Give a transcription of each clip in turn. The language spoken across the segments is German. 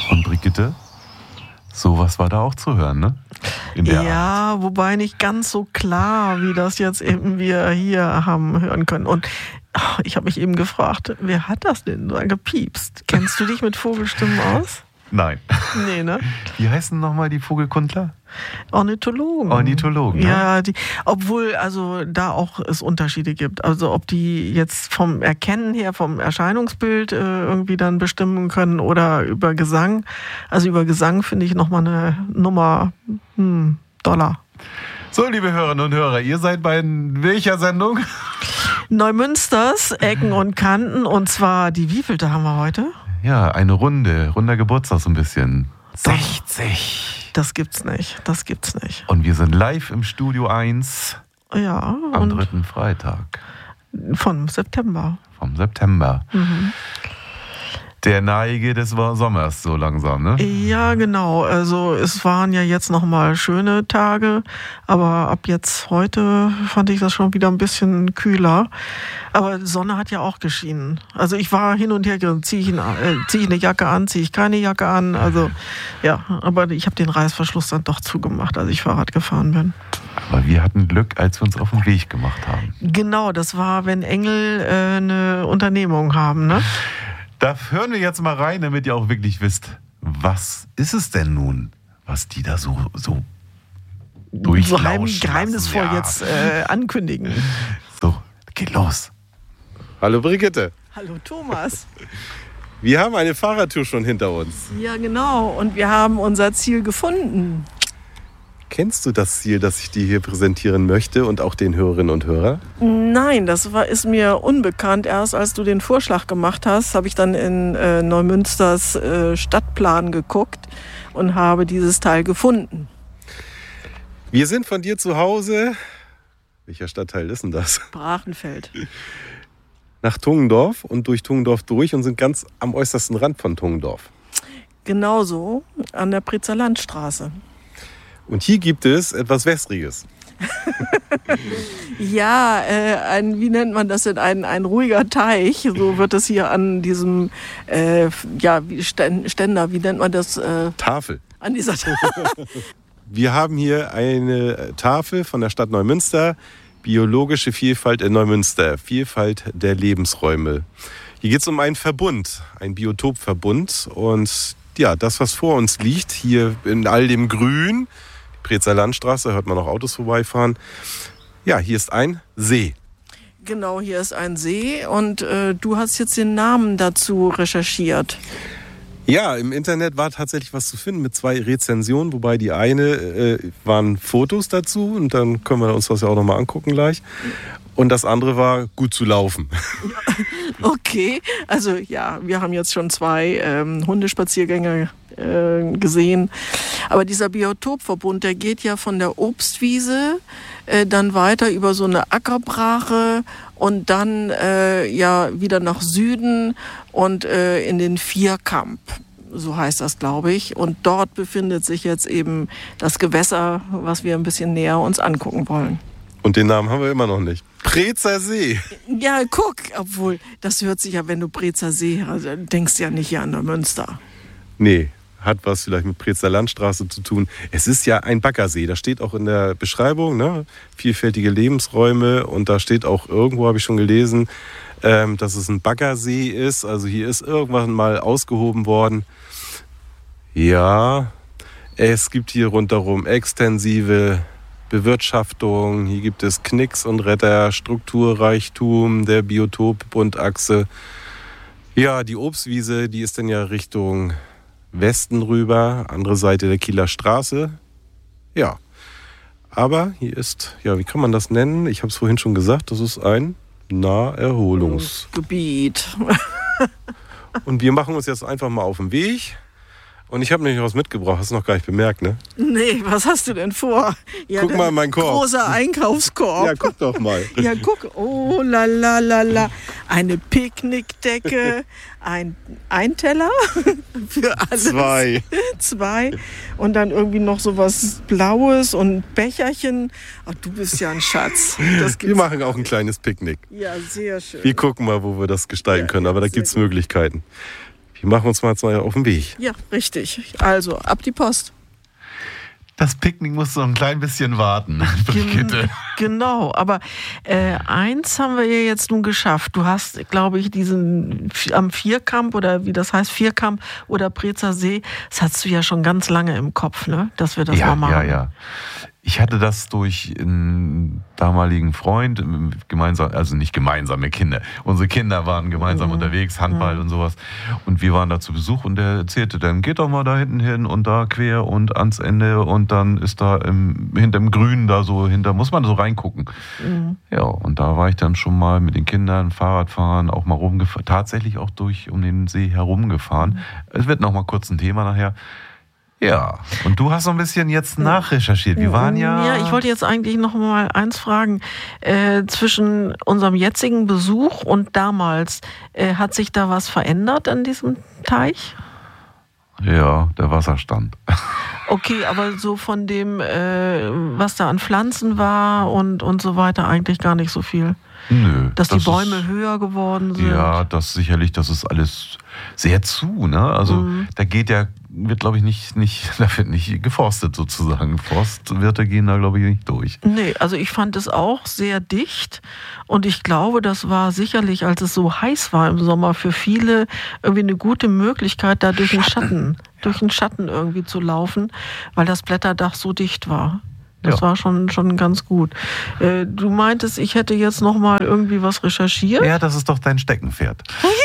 Und Brigitte, sowas war da auch zu hören, ne? In der Art. Wobei nicht ganz so klar, wie das jetzt eben wir hier haben hören können. Und ich habe mich eben gefragt, wer hat das denn da gepiepst? Kennst du dich mit Vogelstimmen aus? Nein. Nee, ne? Wie heißen nochmal die Vogelkundler? Ornithologen. Ornithologen, ne? Ja, obwohl also da auch es Unterschiede gibt. Also ob die jetzt vom Erkennen her, vom Erscheinungsbild irgendwie dann bestimmen können oder über Gesang. Also über Gesang finde ich nochmal eine Nummer Dollar. So, liebe Hörerinnen und Hörer, ihr seid bei welcher Sendung? Neumünsters, Ecken und Kanten. Und zwar die wievielte haben wir heute? Ja, eine runder Geburtstag so ein bisschen. 60. Das gibt's nicht. Und wir sind live im Studio 1 am 3. Freitag. Vom September. Mhm. Der Neige des Sommers so langsam, ne? Ja, genau. Also es waren ja jetzt nochmal schöne Tage, aber ab jetzt heute fand ich das schon wieder ein bisschen kühler. Aber die Sonne hat ja auch geschienen. Also ich war hin und her, ziehe ich eine Jacke an, ziehe ich keine Jacke an. Also ja, aber ich habe den Reißverschluss dann doch zugemacht, als ich Fahrrad gefahren bin. Aber wir hatten Glück, als wir uns auf den Weg gemacht haben. Genau, das war, wenn Engel eine Unternehmung haben, ne? Da hören wir jetzt mal rein, damit ihr auch wirklich wisst, was ist es denn nun, was die da so durchlauschen so geheimnisvoll jetzt ankündigen. So, geht los. Hallo Brigitte. Hallo Thomas. Wir haben eine Fahrradtour schon hinter uns. Ja, genau. Und wir haben unser Ziel gefunden. Kennst du das Ziel, das ich dir hier präsentieren möchte und auch den Hörerinnen und Hörern? Nein, ist mir unbekannt. Erst als du den Vorschlag gemacht hast, habe ich dann in Neumünsters Stadtplan geguckt und habe dieses Teil gefunden. Wir sind von dir zu Hause. Welcher Stadtteil ist denn das? Brachenfeld. Nach Tungendorf und durch Tungendorf durch und sind ganz am äußersten Rand von Tungendorf. Genauso, an der Preetzer Landstraße. Und hier gibt es etwas Wässriges. Ja, wie nennt man das denn? Ein ruhiger Teich. So wird es hier an diesem Ständer, wie nennt man das? Tafel. An dieser Tafel. Wir haben hier eine Tafel von der Stadt Neumünster. Biologische Vielfalt in Neumünster. Vielfalt der Lebensräume. Hier geht es um einen Verbund, einen Biotopverbund. Und ja, das, was vor uns liegt, hier in all dem Grün, Preetzer Landstraße, hört man noch Autos vorbeifahren. Ja, hier ist ein See. Genau, hier ist ein See und du hast jetzt den Namen dazu recherchiert. Ja, im Internet war tatsächlich was zu finden mit 2 Rezensionen, wobei die eine waren Fotos dazu und dann können wir uns das ja auch nochmal angucken gleich. Und das andere war gut zu laufen. Okay, also ja, wir haben jetzt schon 2 Hundespaziergänge gesehen. Aber dieser Biotopverbund, der geht ja von der Obstwiese dann weiter über so eine Ackerbrache und dann wieder nach Süden und in den Vierkamp. So heißt das, glaube ich. Und dort befindet sich jetzt eben das Gewässer, was wir ein bisschen näher uns angucken wollen. Und den Namen haben wir immer noch nicht. Preetzer See. Ja, guck, obwohl, das hört sich ja, wenn du Preetzer See hast, denkst du ja nicht hier an der Münster. Nee, hat was vielleicht mit Preetzer Landstraße zu tun. Es ist ja ein Baggersee, das steht auch in der Beschreibung, ne? Vielfältige Lebensräume und da steht auch irgendwo, habe ich schon gelesen, dass es ein Baggersee ist. Also hier ist irgendwann mal ausgehoben worden. Ja, es gibt hier rundherum extensive Bewirtschaftung, hier gibt es Knicks und Retter, Strukturreichtum der Biotop-Bundachse. Ja, die Obstwiese, die ist dann ja Richtung Westen rüber, andere Seite der Kieler Straße. Ja, aber hier ist, ja, wie kann man das nennen? Ich habe es vorhin schon gesagt, das ist ein Naherholungsgebiet. Und wir machen uns jetzt einfach mal auf den Weg. Und ich habe nämlich was mitgebracht, hast du noch gar nicht bemerkt, ne? Nee, was hast du denn vor? Ja, guck mal in meinen Korb. Großer Einkaufskorb. Ja, guck doch mal. Ja, guck. Oh, la la la la. Eine Picknickdecke, ein Teller für alles. 2. Und dann irgendwie noch so was Blaues und Becherchen. Ach, du bist ja ein Schatz. Wir machen auch ein kleines Picknick. Ja, sehr schön. Wir gucken mal, wo wir das gestalten können, aber da gibt es Möglichkeiten. Wir machen uns mal jetzt mal auf den Weg. Ja, richtig. Also, ab die Post. Das Picknick muss so ein klein bisschen warten, Brigitte. Genau, aber eins haben wir ja jetzt nun geschafft. Du hast, glaube ich, diesen am Vierkamp oder wie das heißt, Vierkamp oder Preetzer See, das hast du ja schon ganz lange im Kopf, ne? Dass wir das mal machen. Ja. Ich hatte das durch einen damaligen Freund, gemeinsam, also nicht gemeinsame Kinder. Unsere Kinder waren gemeinsam unterwegs, Handball und sowas. Und wir waren da zu Besuch und der erzählte dann, geht doch mal da hinten hin und da quer und ans Ende und dann ist da hinterm Grün da so hinter, muss man so reingucken. Ja, und da war ich dann schon mal mit den Kindern, Fahrradfahren, auch mal rumgefahren, tatsächlich auch um den See herumgefahren. Es wird noch mal kurz ein Thema nachher. Ja, und du hast so ein bisschen jetzt nachrecherchiert. Wir waren Ja, ich wollte jetzt eigentlich noch mal eins fragen. Zwischen unserem jetzigen Besuch und damals, hat sich da was verändert an diesem Teich? Ja, der Wasserstand. Okay, aber so von dem, was da an Pflanzen war und so weiter, eigentlich gar nicht so viel. Nö. Dass die Bäume höher geworden sind. Ja, das ist alles sehr zu, ne? Also da wird glaube ich da wird nicht geforstet sozusagen. Forstwirte gehen da glaube ich nicht durch. Nee, also ich fand es auch sehr dicht und ich glaube, das war sicherlich, als es so heiß war im Sommer, für viele irgendwie eine gute Möglichkeit, da durch den Schatten irgendwie zu laufen, weil das Blätterdach so dicht war. Das war schon ganz gut. Du meintest, ich hätte jetzt noch mal irgendwie was recherchiert? Ja, das ist doch dein Steckenpferd.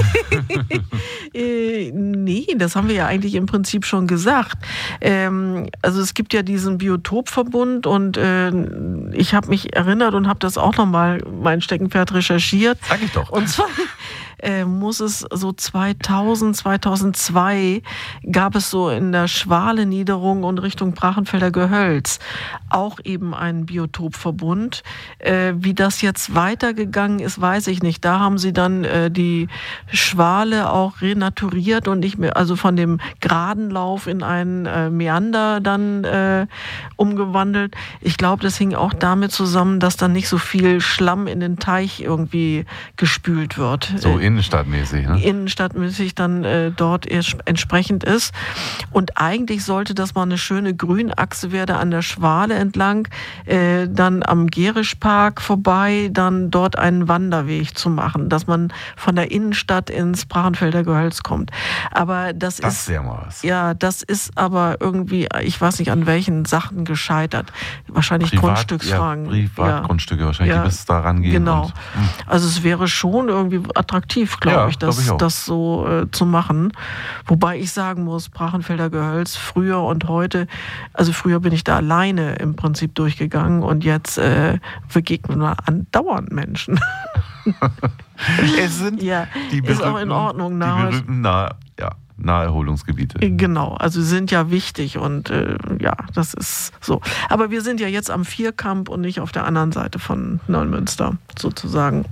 Nee, das haben wir ja eigentlich im Prinzip schon gesagt. Also es gibt ja diesen Biotopverbund und ich habe mich erinnert und habe das auch noch mal, mein Steckenpferd, recherchiert. Sag ich doch. Und zwar muss es so 2002 gab es so in der Schwale-Niederung und Richtung Brachenfelder Gehölz auch eben einen Biotopverbund. Wie das jetzt weitergegangen ist, weiß ich nicht. Da haben sie dann die Schwale auch renaturiert und nicht mehr, also von dem geraden Lauf in einen Meander dann umgewandelt. Ich glaube, das hing auch damit zusammen, dass dann nicht so viel Schlamm in den Teich irgendwie gespült wird. So innenstadtmäßig, ne? Innenstadtmäßig dann dort entsprechend ist. Und eigentlich sollte das mal eine schöne Grünachse werden an der Schwale entlang, dann am Gerischpark vorbei, dann dort einen Wanderweg zu machen, dass man von der Innenstadt ins Brachenfelder Gehölz kommt. Aber das ist ja mal was. Ja, das ist aber irgendwie, ich weiß nicht, an welchen Sachen gescheitert. Wahrscheinlich Grundstücksfragen. Privatgrundstücke wahrscheinlich, die bis da rangehen. Genau. Also es wäre schon irgendwie attraktiv, glaube ich, das so zu machen. Wobei ich sagen muss, Brachenfelder Gehölz früher und heute, also früher bin ich da alleine im Prinzip durchgegangen und jetzt begegnen wir andauernd Menschen. Es sind die ist auch in Ordnung. Die berühmten Naherholungsgebiete. Genau, also sind ja wichtig und das ist so. Aber wir sind ja jetzt am Vierkamp und nicht auf der anderen Seite von Neumünster sozusagen.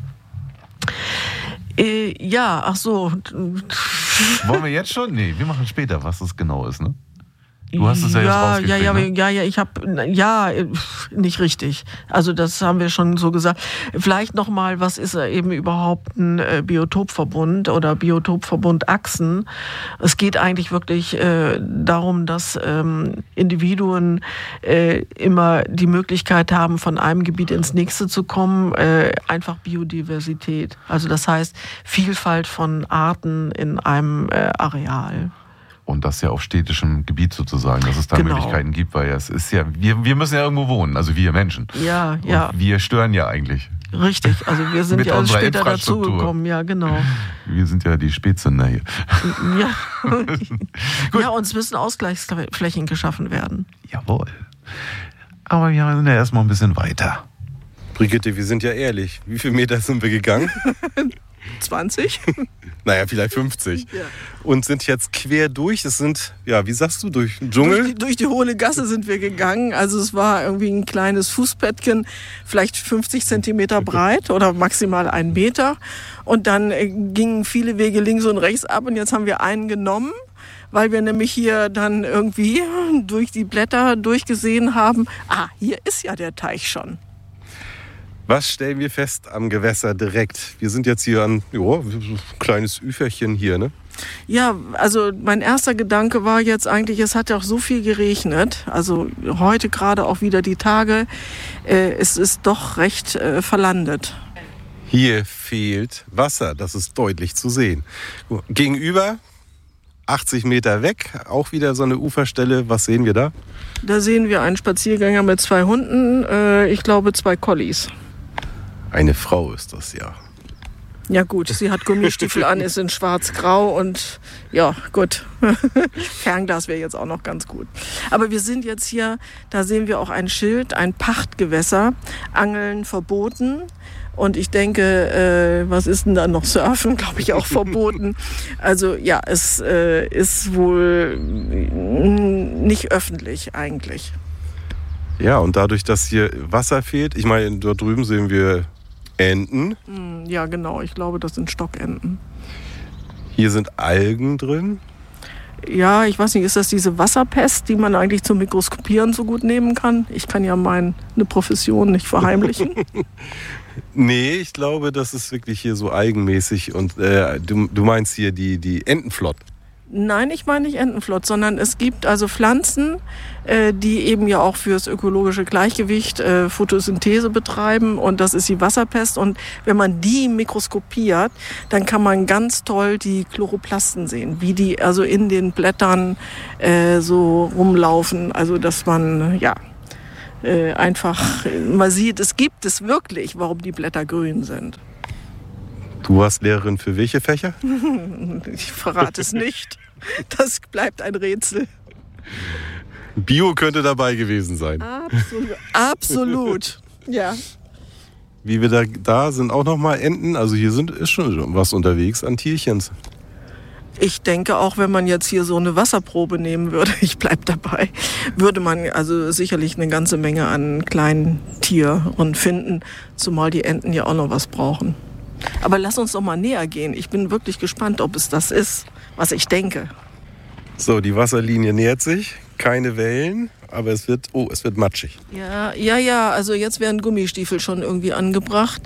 Ach so. Wollen wir jetzt schon? Nee, wir machen später, was das genau ist, ne? Du hast es ja jetzt rausgekriegt, ne? Ich habe, nicht richtig. Also das haben wir schon so gesagt. Vielleicht nochmal, was ist eben überhaupt ein Biotopverbund oder Biotopverbundachsen? Es geht eigentlich wirklich darum, dass Individuen immer die Möglichkeit haben, von einem Gebiet ins nächste zu kommen. Einfach Biodiversität. Also das heißt Vielfalt von Arten in einem Areal. Und das ja auf städtischem Gebiet sozusagen, dass es da Möglichkeiten gibt, weil es ist ja, wir müssen ja irgendwo wohnen, also wir Menschen. Ja. Und wir stören ja eigentlich. Richtig, also wir sind ja später dazugekommen, ja genau. Wir sind ja die Spätzünder hier. Ja. Ja, uns müssen Ausgleichsflächen geschaffen werden. Jawohl. Aber wir sind ja erstmal ein bisschen weiter. Brigitte, wir sind ja ehrlich. Wie viele Meter sind wir gegangen? 20? Naja, vielleicht 50. Ja. Und sind jetzt quer durch. Es sind, wie sagst du, durch den Dschungel? Durch die hohle Gasse sind wir gegangen. Also es war irgendwie ein kleines Fußbettchen, vielleicht 50 Zentimeter breit oder maximal 1 Meter. Und dann gingen viele Wege links und rechts ab. Und jetzt haben wir einen genommen, weil wir nämlich hier dann irgendwie durch die Blätter durchgesehen haben. Hier ist ja der Teich schon. Was stellen wir fest am Gewässer direkt? Wir sind jetzt hier an, so ein kleines Üferchen hier, ne? Ja, also mein erster Gedanke war jetzt eigentlich, es hat ja auch so viel geregnet. Also heute gerade auch wieder die Tage. Es ist doch recht verlandet. Hier fehlt Wasser, das ist deutlich zu sehen. Gegenüber, 80 Meter weg, auch wieder so eine Uferstelle. Was sehen wir da? Da sehen wir einen Spaziergänger mit 2 Hunden, ich glaube 2 Collies. Eine Frau ist das, ja. Ja gut, sie hat Gummistiefel an, ist in schwarz-grau und ja, gut. Fernglas wäre jetzt auch noch ganz gut. Aber wir sind jetzt hier, da sehen wir auch ein Schild, ein Pachtgewässer, Angeln verboten. Und ich denke, was ist denn da noch? Surfen, glaube ich, auch verboten. Also ja, es ist wohl nicht öffentlich eigentlich. Ja, und dadurch, dass hier Wasser fehlt, ich meine, dort drüben sehen wir Enten. Ja, genau, ich glaube, das sind Stockenten. Hier sind Algen drin. Ja, ich weiß nicht, ist das diese Wasserpest, die man eigentlich zum Mikroskopieren so gut nehmen kann? Ich kann ja eine Profession nicht verheimlichen. Nee, ich glaube, das ist wirklich hier so algenmäßig. Und du meinst hier die Entenflott? Nein, ich meine nicht Entenflott, sondern es gibt also Pflanzen, die eben ja auch fürs ökologische Gleichgewicht Photosynthese betreiben, und das ist die Wasserpest. Und wenn man die mikroskopiert, dann kann man ganz toll die Chloroplasten sehen, wie die also in den Blättern so rumlaufen. Also dass man einfach mal sieht, es gibt es wirklich, warum die Blätter grün sind. Du warst Lehrerin für welche Fächer? Ich verrate es nicht. Das bleibt ein Rätsel. Bio könnte dabei gewesen sein. Absolut. Ja. Wie wir da sind auch noch mal Enten. Also hier ist schon was unterwegs an Tierchens. Ich denke, auch wenn man jetzt hier so eine Wasserprobe nehmen würde, ich bleib dabei, würde man also sicherlich eine ganze Menge an kleinen Tieren finden, zumal die Enten ja auch noch was brauchen. Aber lass uns doch mal näher gehen. Ich bin wirklich gespannt, ob es das ist, was ich denke. So, die Wasserlinie nähert sich. Keine Wellen, aber es wird matschig. Ja, also jetzt werden Gummistiefel schon irgendwie angebracht.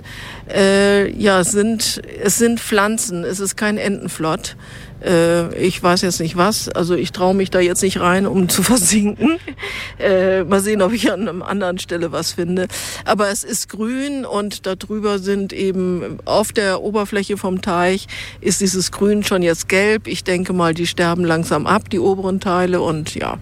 Es sind Pflanzen, es ist kein Entenflott. Ich weiß jetzt nicht was, also ich traue mich da jetzt nicht rein, um zu versinken. Mal sehen, ob ich an einer anderen Stelle was finde. Aber es ist grün und darüber sind eben auf der Oberfläche vom Teich ist dieses Grün schon jetzt gelb. Ich denke mal, die sterben langsam ab, die oberen Teile, und ja.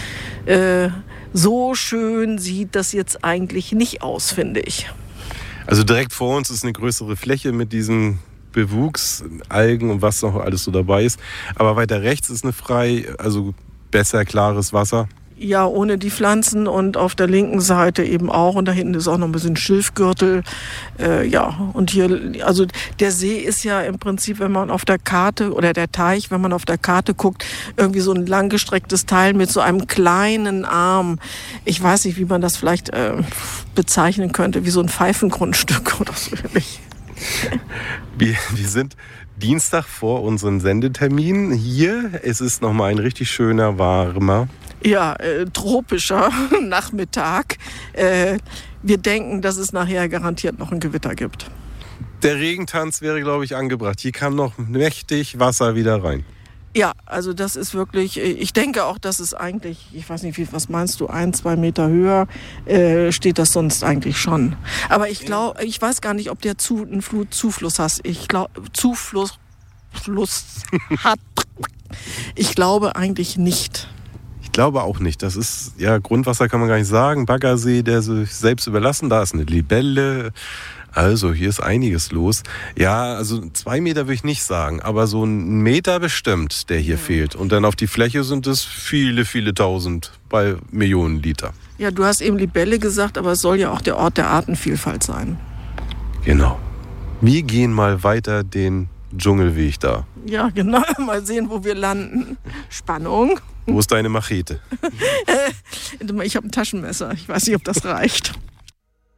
So schön sieht das jetzt eigentlich nicht aus, finde ich. Also direkt vor uns ist eine größere Fläche mit diesem Bewuchs, Algen und was noch alles so dabei ist. Aber weiter rechts ist also besser klares Wasser. Ja, ohne die Pflanzen, und auf der linken Seite eben auch. Und da hinten ist auch noch ein bisschen Schilfgürtel. Und hier, also der See ist ja im Prinzip, wenn man auf der Karte, oder der Teich, wenn man auf der Karte guckt, irgendwie so ein langgestrecktes Teil mit so einem kleinen Arm. Ich weiß nicht, wie man das vielleicht bezeichnen könnte, wie so ein Pfeifengrundstück oder so ähnlich. Wir sind Dienstag vor unseren Sendetermin hier. Es ist nochmal ein richtig schöner, warmer, tropischer Nachmittag. Wir denken, dass es nachher garantiert noch ein Gewitter gibt. Der Regentanz wäre, glaube ich, angebracht. Hier kam noch mächtig Wasser wieder rein. Ja, also das ist wirklich, ich denke auch, dass es eigentlich, ich weiß nicht, was meinst du, 1-2 Meter höher steht das sonst eigentlich schon. Aber ich glaube, ich weiß gar nicht, ob der einen Zufluss hat. Ich glaube, Zufluss hat. Ich glaube eigentlich nicht. Ich glaube auch nicht. Das ist, Grundwasser kann man gar nicht sagen. Baggersee, der sich selbst überlassen. Da ist eine Libelle. Also hier ist einiges los. Ja, also 2 Meter würde ich nicht sagen, aber so 1 Meter bestimmt, der hier fehlt. Und dann auf die Fläche sind es viele, viele tausend bei Millionen Liter. Ja, du hast eben Libelle gesagt, aber es soll ja auch der Ort der Artenvielfalt sein. Genau. Wir gehen mal weiter den Dschungelweg da. Ja, genau. Mal sehen, wo wir landen. Spannung. Wo ist deine Machete? Ich habe ein Taschenmesser. Ich weiß nicht, ob das reicht.